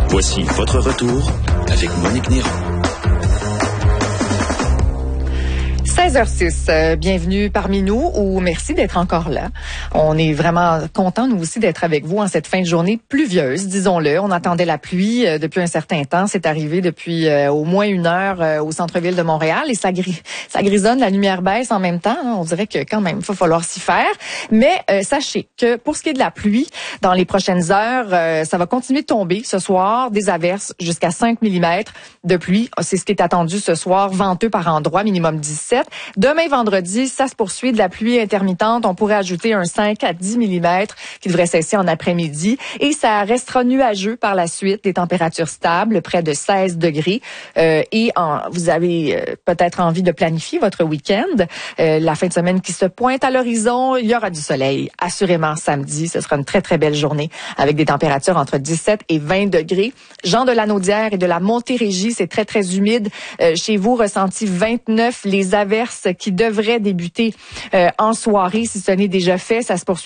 Voici votre retour avec Monique Néron. 16h06, bienvenue parmi nous ou merci d'être encore là. On est vraiment contents, nous aussi, d'être avec vous en cette fin de journée pluvieuse, disons-le. On attendait la pluie depuis un certain temps. C'est arrivé depuis au moins 1 heure au centre-ville de Montréal et ça grisonne, la lumière baisse en même temps. On dirait que quand même, il va falloir s'y faire. Mais sachez que pour ce qui est de la pluie, dans les prochaines heures, ça va continuer de tomber ce soir. Des averses jusqu'à 5 mm de pluie. C'est ce qui est attendu ce soir, venteux par endroits, minimum 17. Demain, vendredi, ça se poursuit de la pluie intermittente. On pourrait ajouter un 5 à 10 mm qui devrait cesser en après-midi. Et ça restera nuageux par la suite, des températures stables, près de 16 degrés. Vous avez peut-être envie de planifier votre week-end. La fin de semaine qui se pointe à l'horizon, il y aura du soleil. Assurément, samedi, ce sera une très, très belle journée avec des températures entre 17 et 20 degrés. Jean de la Naudière et de la Montérégie, c'est très, très humide. Chez vous, ressenti 29. Les averses qui devraient débuter en soirée, si ce n'est déjà fait, ça se poursuit